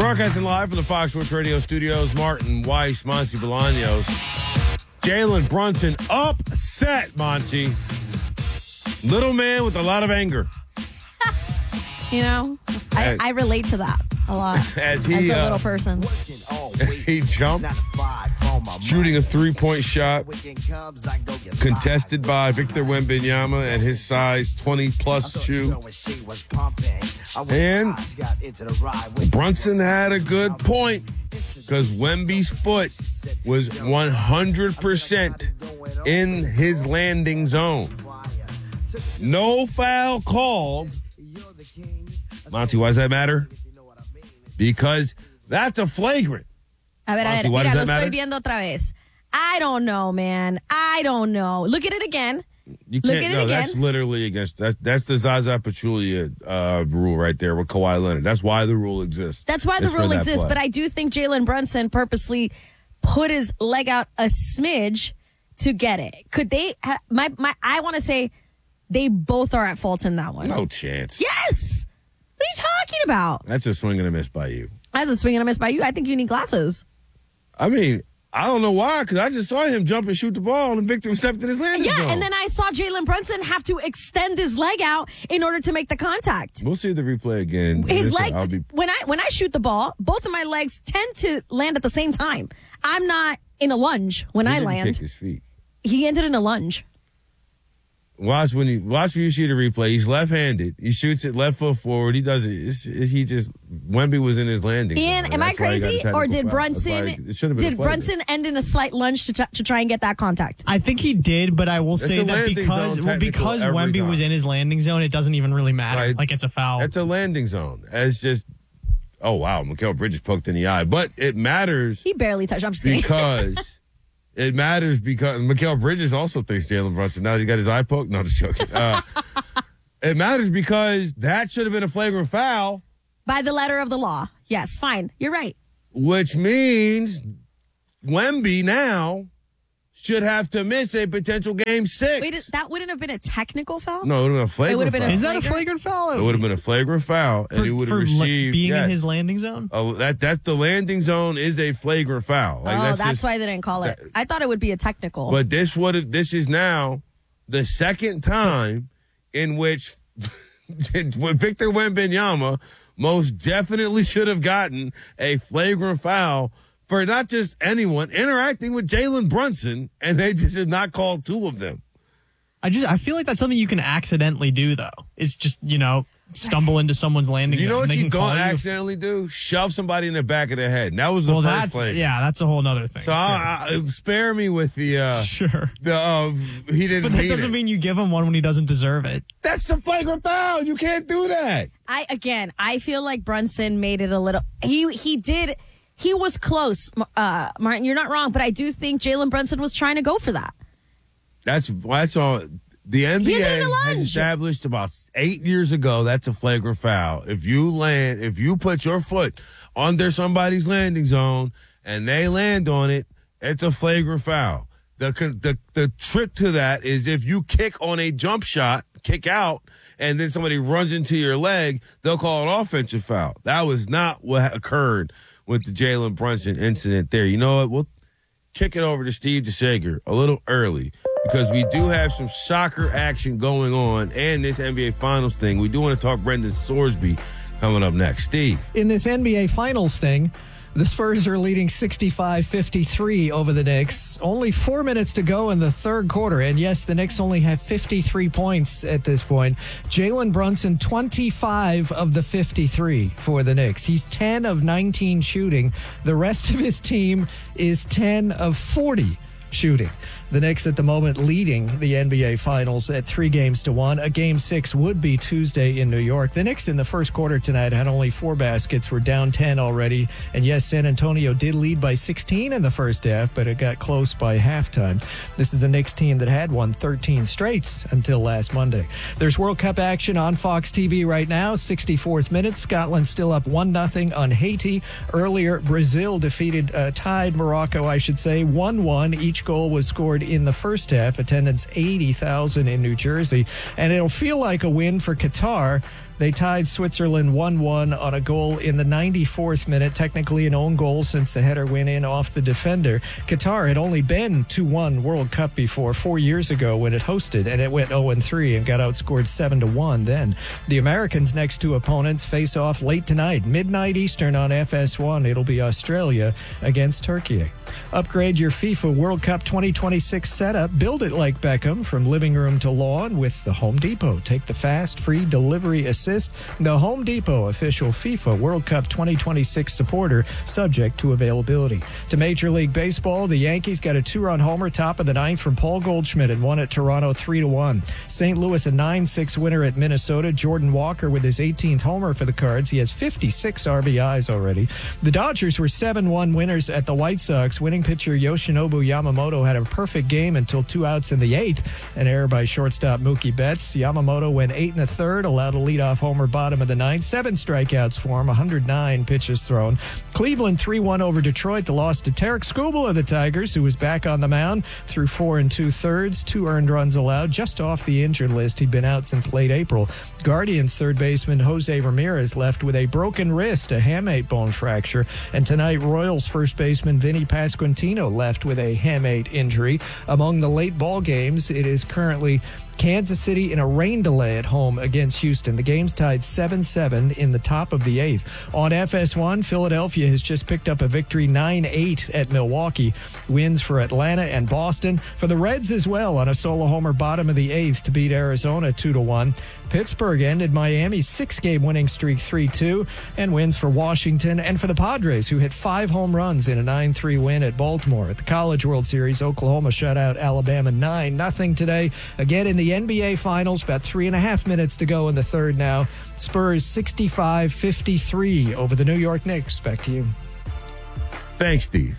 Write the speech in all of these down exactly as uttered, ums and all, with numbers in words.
Broadcasting live from the Fox Sports Radio studios, Martin Weiss, Monty Bolaños. Jalen Brunson upset, Monty. Little man with a lot of anger. You know, I, I relate to that a lot as, he, as a uh, little person. He jumped, shooting a three-point shot, contested by Victor Wembanyama and his size twenty-plus shoe. And Brunson had a good point because Wemby's foot was one hundred percent in his landing zone. No foul called. Monty, why does that matter? Because that's a flagrant. A ver, Monty, a ver, why mira, does lo that estoy matter? viendo otra vez. I don't know, man. I don't know. Look at it again. You Look can't. at it No, again. that's literally against. That's that's the Zaza Pachulia uh, rule right there with Kawhi Leonard. That's why the rule exists. That's why the It's for rule that exists. play. But I do think Jalen Brunson purposely put his leg out a smidge to get it. Could they? Ha- my my. I want to say they both are at fault in that one. No chance. Yes. What are you talking about? That's a swing and a miss by you. That's a swing and a miss by you. I think you need glasses. I mean, I don't know why, because I just saw him jump and shoot the ball, and Victor stepped in his landing Yeah, zone. and then I saw Jalen Brunson have to extend his leg out in order to make the contact. We'll see the replay again. His Listen, leg, I'll be, when I when I shoot the ball, both of my legs tend to land at the same time. I'm not in a lunge when he I didn't land. kick his feet. He ended in a lunge. Watch when you watch when you see the replay. He's left-handed. He shoots it left foot forward. He does it. It's, it he just Wemby was in his landing. Ian, zone. am I That's why he got a crazy, technical or did foul. Brunson? That's why it should have been Did a flagrant. Brunson end in a slight lunge to, t- to try and get that contact? I think he did, but I will It's say a that landing because zone well, because technical every Wemby time. was in his landing zone, it doesn't even really matter. Right. Like it's a foul. That's a landing zone. It's just, oh wow, Mikal Bridges poked in the eye, but it matters He barely touched. I'm just kidding. because it matters because Mikal Bridges also thinks Jalen Brunson. Now he got his eye poked. No, just joking. Uh, it matters because that should have been a flagrant foul, By the letter of the law. Yes, fine. You're right. which means Wemby now should have to miss a potential game six. Wait, that wouldn't have been a technical foul? No, it would have been a It flagrant would have been foul. a Is that a flagrant? flagrant foul? It would have been a flagrant foul, and for, he would for have like, received being yes. in his landing zone. Oh, that that's the landing zone is a flagrant foul. Like, oh, that's, that's, just- why they didn't call it. I thought it would be a technical. But this would have. This is now the second time in which Victor Wembanyama most definitely should have gotten a flagrant foul for not just anyone interacting with Jalen Brunson, and they just have not called two of them. I just I feel like that's something you can accidentally do though. Is just you know stumble into someone's landing. You know zone. what They you can call don't you- accidentally do? Shove somebody in the back of the head. And that was the Well, first that's flagrant. yeah, that's a whole other thing. So I, I, spare me with the uh, sure, the uh, he didn't. but that mean doesn't it. mean you give him one when he doesn't deserve it. That's a flagrant foul. You can't do that. I again, I feel like Brunson made it a little. He he did. He was close, uh, Martin. You're not wrong, but I do think Jalen Brunson was trying to go for that. That's that's all. The N B He A did a lunge. has established about eight years ago that's a flagrant foul. If you land, if you put your foot under somebody's landing zone and they land on it, it's a flagrant foul. The the the trick to that is if you kick on a jump shot, kick out, and then somebody runs into your leg, they'll call an offensive foul. That was not what occurred with the Jalen Brunson incident there. You know what? We'll kick it over to Steve DeSager a little early because we do have some soccer action going on and this N B A Finals thing. We do want to talk Brendan Sorsby coming up next. Steve. In this N B A Finals thing, the Spurs are leading sixty-five fifty-three over the Knicks. Only four minutes to go in the third quarter. And yes, the Knicks only have fifty-three points at this point. Jalen Brunson, twenty-five of the fifty-three for the Knicks. He's ten of nineteen shooting. The rest of his team is ten of forty shooting. The Knicks at the moment leading the N B A Finals at three games to one. A game six would be Tuesday in New York. The Knicks in the first quarter tonight had only four baskets, were down ten already. And yes, San Antonio did lead by sixteen in the first half, but it got close by halftime. This is a Knicks team that had won thirteen straights until last Monday. There's World Cup action on Fox T V right now, sixty-fourth minute. Scotland still up one nothing on Haiti. Earlier, Brazil defeated, uh, tied Morocco, I should say, one one. Each goal was scored in the first half. Attendance eighty thousand in New Jersey. And it'll feel like a win for Qatar. They tied Switzerland one one on a goal in the ninety-fourth minute, technically an own goal since the header went in off the defender. Qatar had only been two one World Cup before, four years ago when it hosted, and it went oh three and got outscored seven to one then. The Americans' next two opponents face off late tonight, midnight Eastern on F S one. It'll be Australia against Turkey. Upgrade your FIFA World Cup twenty twenty-six setup. Build it like Beckham from living room to lawn with the Home Depot. Take the fast, free delivery assist. The Home Depot, official FIFA World Cup twenty twenty-six supporter, subject to availability. To Major League Baseball, the Yankees got a two-run homer top of the ninth from Paul Goldschmidt and won at Toronto three to one. Saint Louis a nine six winner at Minnesota. Jordan Walker with his eighteenth homer for the Cards. He has fifty-six R B Is already. The Dodgers were seven one winners at the White Sox. Winning pitcher Yoshinobu Yamamoto had a perfect game until two outs in the eighth. An error by shortstop Mookie Betts. Yamamoto went eight and a third, allowed a leadoff homer bottom of the ninth. Seven strikeouts for him, one hundred nine pitches thrown. Cleveland three one over Detroit. The loss to Tarek Skubal of the Tigers, who was back on the mound through four and two thirds. Two earned runs allowed, just off the injured list. He'd been out since late April. Guardians third baseman Jose Ramirez left with a broken wrist, a hamate bone fracture. And tonight, Royals first baseman Vinny Pasquantino left with a hamate injury. Among the late ball games, it is currently Kansas City in a rain delay at home against Houston. The game's tied seven seven in the top of the eighth. On F S one, Philadelphia has just picked up a victory nine eight at Milwaukee. Wins for Atlanta and Boston. For the Reds as well on a solo homer bottom of the eighth to beat Arizona two to one. Pittsburgh ended Miami's six-game winning streak three two, and wins for Washington and for the Padres, who hit five home runs in a nine three win at Baltimore. At the College World Series, Oklahoma shut out Alabama nine nothing today. Again, in the N B A Finals, about three and a half minutes to go in the third now. Spurs sixty-five fifty-three over the New York Knicks. Back to you. Thanks, Steve.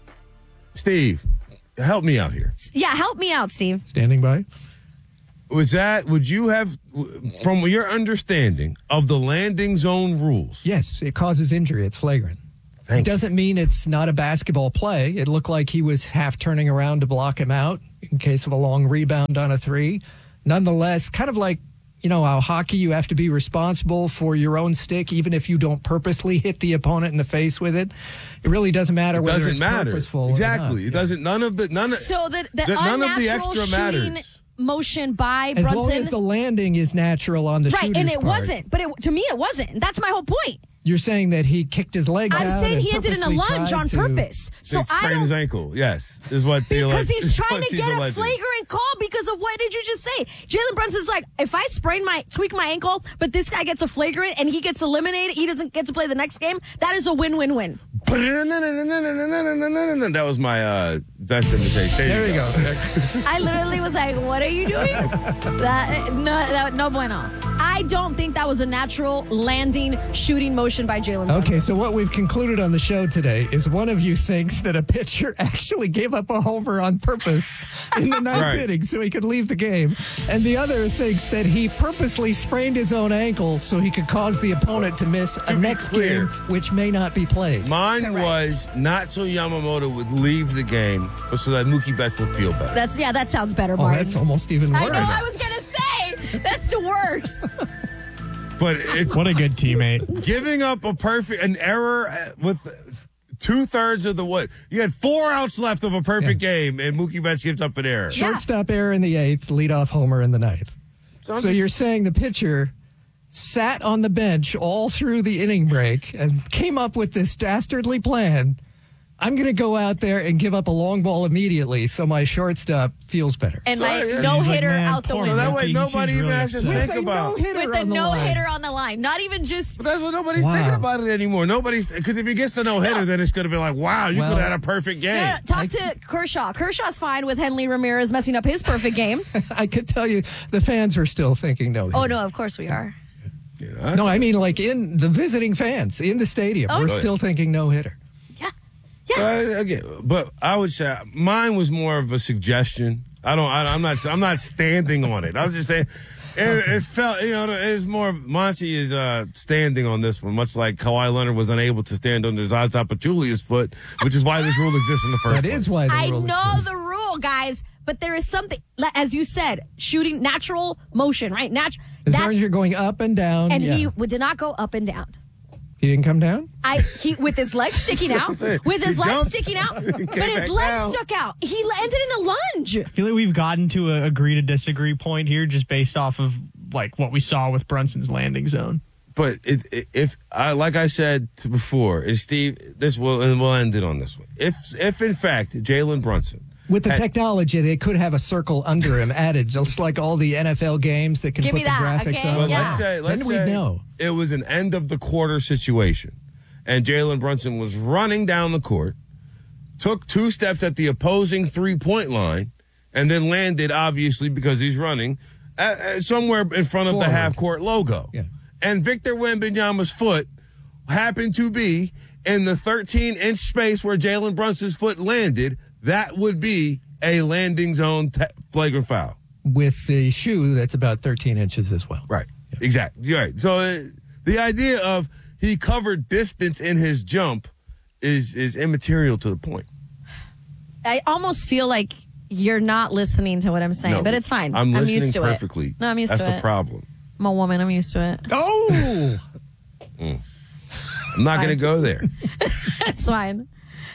Steve, help me out here. Yeah, help me out, Steve. Standing by. Was that, would you have, from your understanding of the landing zone rules? Yes, it causes injury. It's flagrant. Thank It doesn't mean it's not a basketball play. It looked like he was half turning around to block him out in case of a long rebound on a three. Nonetheless, kind of like, you know, how hockey, you have to be responsible for your own stick, even if you don't purposely hit the opponent in the face with it. It really doesn't matter It whether doesn't it's matter. purposeful Exactly. or not. It doesn't, none of the, none of, So the, the the- none unnatural of the extra shooting matters. motion by As Brunson. long as the landing is natural on the right, shooter's and it part. wasn't. But it, to me, it wasn't. That's my whole point. You're saying that he kicked his leg I'm out saying and he did it in a purposely lunge tried on to- purpose. So He I sprained don't. his ankle. Yes, is what the Because alleged- he's is trying what to she's get a alleging. flagrant call because of what did you just say? Jalen Brunson's like, if I sprain my, tweak my ankle, but this guy gets a flagrant and he gets eliminated, he doesn't get to play the next game, that is a win-win-win. That was my uh, best imitation. There, There you go. I literally was like, what are you doing? that, no, that, no bueno. I don't think that was a natural landing shooting motion by Jalen Brunson. Okay, so what we've concluded on the show today is one of you thinks that a pitcher actually gave up a homer on purpose in the ninth Right. inning so he could leave the game, and the other thinks that he purposely sprained his own ankle so he could cause the opponent to miss a be next clear, game, which may not be played. Mine Correct. was not so Yamamoto would leave the game, but so that Mookie Betts would feel better. That's, yeah, that sounds better, Oh, Martin. that's almost even worse. I know, I was going to say, that's the worst. But it's What a good teammate. giving up a perfect, an error uh, with two thirds of the what? You had four outs left of a perfect game, and Mookie Betts gives up an error. Yeah. Shortstop error in the eighth, leadoff homer in the ninth. So, I'm So just- you're saying the pitcher sat on the bench all through the inning break and came up with this dastardly plan. I'm going to go out there and give up a long ball immediately so my shortstop feels better. And Sorry, my yeah. no He's like, hitter man, out the poor So window. that way Mookie, he nobody seems even really has to upset. think With a about. no-hitter With the on the no line. hitter on the line. Not even just. But that's what nobody's Wow. thinking about it anymore. Nobody's because if he gets the no hitter, No. then it's going to be like, wow, you Well- could have had a perfect game. Yeah, talk to Kershaw. Kershaw's fine with Henley Ramirez messing up his perfect game. I could tell you the fans are still thinking no. Oh, no, of course we are. You know, that's- No, I mean like in the visiting fans in the stadium. Oh, we're yeah. still thinking no hitter. Yeah. Yeah. Uh, again, but I would say mine was more of a suggestion. I don't. I, I'm not. I'm not standing on it. I was just saying. It, it felt, you know, it's more. Monty is uh, standing on this one, much like Kawhi Leonard was unable to stand under Zaza Pachulia's foot, which is why this rule exists in the first That place. is why the I rule know exists. the rule, guys, but there is something, like, as you said, shooting natural motion, right? Natural. As long as you're going up and down. and yeah. he w- did not go up and down. He didn't come down? I he with his legs sticking out, with his He legs jumped. sticking out, He but came his back legs down. stuck out. He landed in a lunge. I feel like we've gotten to a agree to disagree point here just based off of like what we saw with Brunson's landing zone. But it, it, if I, like I said to before, is Steve, this will, and we'll end it on this one. If, if in fact, Jalen Brunson, With the had- technology, they could have a circle under him added, just like all the N F L games that can Give put me the that, graphics okay? on. But Yeah. let's say, let's Then we'd say know. it was an end of the quarter situation, and Jalen Brunson was running down the court, took two steps at the opposing three point line, and then landed, obviously because he's running, at, at somewhere in front of Forward. the half court logo. Yeah. And Victor Wembanyama's foot happened to be in the thirteen inch space where Jalen Brunson's foot landed. That would be a landing zone te- flagrant foul. With the shoe that's about thirteen inches as well. Right. Exactly. You're right. So uh, the idea of he covered distance in his jump is is immaterial to the point. I almost feel like you're not listening to what I'm saying, No, but it's fine. I'm listening used to perfectly. it. No, I'm used That's to the it. problem. I'm a woman. I'm used to it. Oh! I'm not going to go there. It's fine.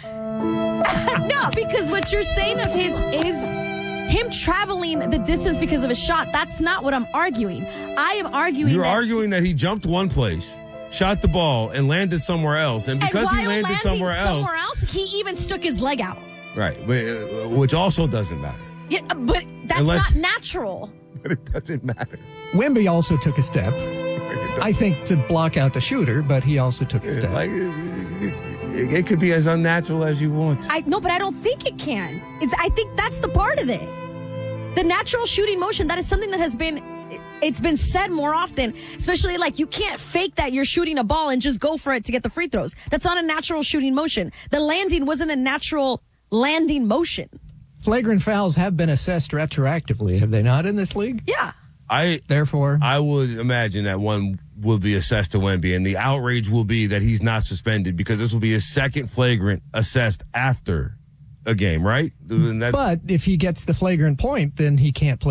No, because what you're saying of his is him traveling the distance because of a shot. That's not what I'm arguing. I am arguing You're that arguing that he jumped one place, shot the ball, and landed somewhere else, and and because while he landed landing somewhere else, somewhere else, he even stuck his leg out. right? But, uh, which also doesn't matter. Yeah, but that's Unless- not natural. But it doesn't matter. Wemby also took a step, It I think, to block out the shooter, but he also took a doesn't- step. like it, it, it could be as unnatural as you want. I no, but I don't think it can. It's, I think that's the part of it. The natural shooting motion, that is something that has been, it's been said more often, especially like you can't fake that you're shooting a ball and just go for it to get the free throws. That's not a natural shooting motion. The landing wasn't a natural landing motion. Flagrant fouls have been assessed retroactively, have they not, in this league? Yeah. I Therefore, I would imagine that one will be assessed to Wemby, and the outrage will be that he's not suspended because this will be his second flagrant assessed after a game, right? And that- but if he gets the flagrant point, then he can't play.